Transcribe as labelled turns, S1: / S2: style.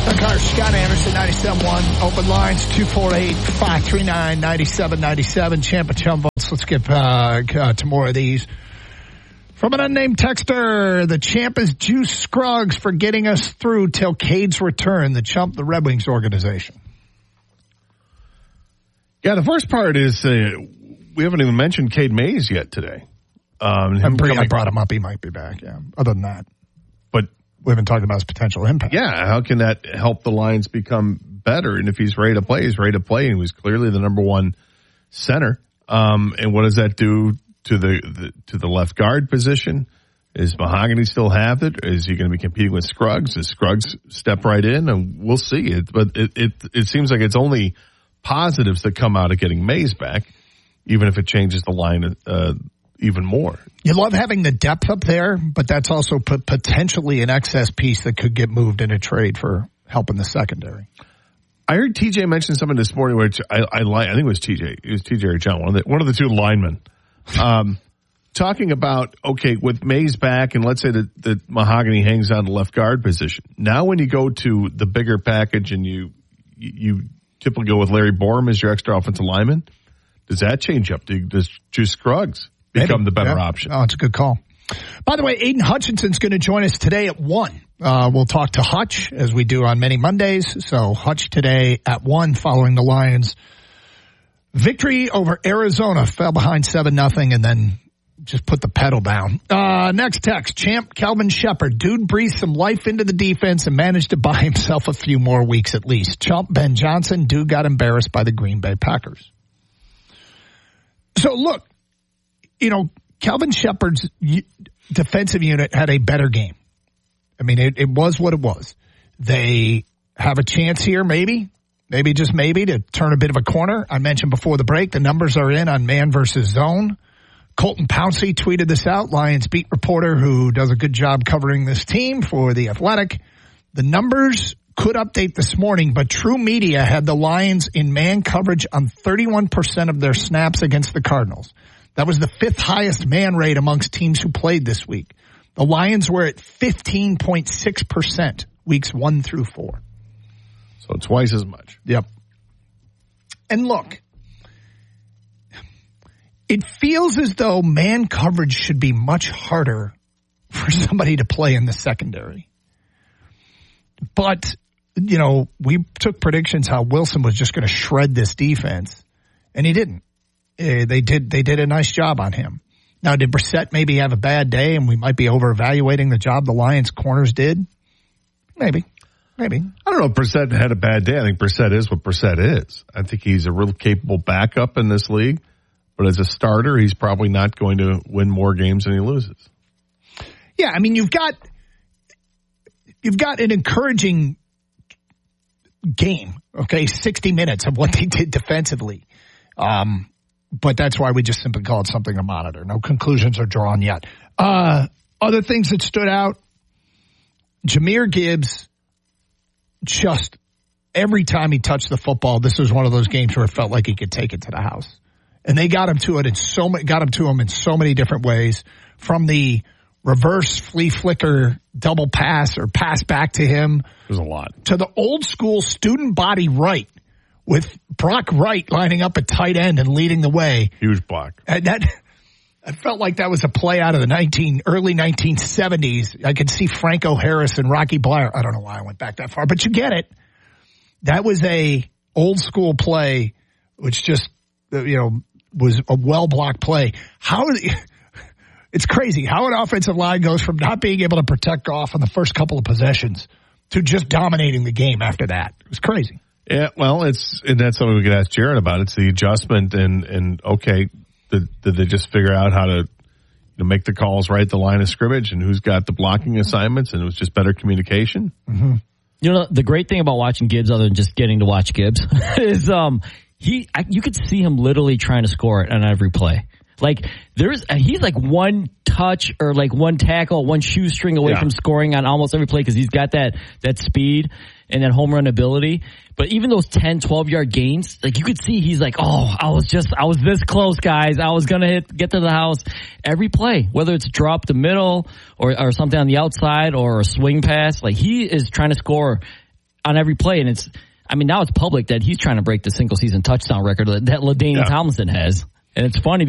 S1: Scott Anderson, 97.1. Open lines, 248-539-9797. Champ of Chum votes. Let's get to more of these. From an unnamed texter, the Champ is Juice Scruggs for getting us through till Cade's return. The Chump, the Red Wings organization.
S2: Yeah, the first part is we haven't even mentioned Cade Mays yet today.
S1: I brought him up. He might be back, yeah. Other than that.
S2: But
S1: we haven't talked about his potential impact.
S2: Yeah, how can that help the Lions become better? And if he's ready to play, he's ready to play. And he was clearly the number one center. And what does that do to the left guard position? Is Mahogany still have it? Is he going to be competing with Scruggs? Does Scruggs step right in? And we'll see it. But it seems like it's only positives that come out of getting Mays back, even if it changes the line even more.
S1: You love having the depth up there, but that's also potentially an excess piece that could get moved in a trade for helping the secondary.
S2: I heard TJ mention something this morning, which I think it was TJ. It was TJ or John, one of the two linemen, talking about, okay, with Mays back, and let's say that Mahogany hangs on the left guard position. Now when you go to the bigger package and you typically go with Larry Borum as your extra offensive lineman, does that change up? Does Juice Scruggs become the better option?
S1: Oh, it's a good call. By the way, Aiden Hutchinson's going to join us today at 1. We'll talk to Hutch, as we do on many Mondays. So Hutch today at 1, following the Lions' victory over Arizona. Fell behind 7-0 and then just put the pedal down. Next text, Champ Kelvin Shepherd. Dude breathed some life into the defense and managed to buy himself a few more weeks at least. Chump Ben Johnson. Dude got embarrassed by the Green Bay Packers. So look, Kelvin Shepherd's defensive unit had a better game. I mean, it was what it was. They have a chance here, maybe just maybe, to turn a bit of a corner. I mentioned before the break, the numbers are in on man versus zone. Colton Pouncey tweeted this out, Lions beat reporter who does a good job covering this team for The Athletic. The numbers could update this morning, but True Media had the Lions in man coverage on 31% of their snaps against the Cardinals. That was the 5th highest man rate amongst teams who played this week. The Lions were at 15.6% weeks 1 through 4.
S2: So twice as much.
S1: Yep. And look, it feels as though man coverage should be much harder for somebody to play in the secondary. But, we took predictions how Wilson was just going to shred this defense, and he didn't. They did a nice job on him. Now, did Brissett maybe have a bad day and we might be over-evaluating the job the Lions corners did? Maybe. I don't
S2: know if Brissett had a bad day. I think Brissett is what Brissett is. I think he's a real capable backup in this league. But as a starter, he's probably not going to win more games than he loses.
S1: Yeah, I mean, you've got an encouraging game, okay? 60 minutes of what they did defensively. But that's why we just simply call it something to monitor. No conclusions are drawn yet. Other things that stood out, Jahmyr Gibbs, just every time he touched the football, this was one of those games where it felt like he could take it to the house. And they got him to it in so many different ways, from the reverse flea flicker double pass or pass back to him.
S2: There's a lot. To
S1: the old school student body right, with Brock Wright lining up at tight end and leading the way.
S2: Huge block.
S1: And that felt like that was a play out of the early 1970s. I could see Franco Harris and Rocky Bleier. I don't know why I went back that far, but you get it. That was a old school play, which just, was a well-blocked play. It's crazy how an offensive line goes from not being able to protect Goff on the first couple of possessions to just dominating the game after that. It was crazy.
S2: Yeah, well, that's something we could ask Jared about. It's the adjustment and okay, did they just figure out how to make the calls right at the line of scrimmage and who's got the blocking assignments, and it was just better communication?
S3: Mm-hmm. The great thing about watching Gibbs, other than just getting to watch Gibbs, is you could see him literally trying to score it on every play. Like he's like one touch or like one tackle, one shoestring away from scoring on almost every play because he's got that speed and that home run ability. But even those 10, 12-yard gains, like you could see he's like, I was this close, guys. I was going to get to the house every play, whether it's drop the middle or something on the outside or a swing pass. Like he is trying to score on every play, and now it's public that he's trying to break the single season touchdown record that LaDainian Tomlinson has. And it's funny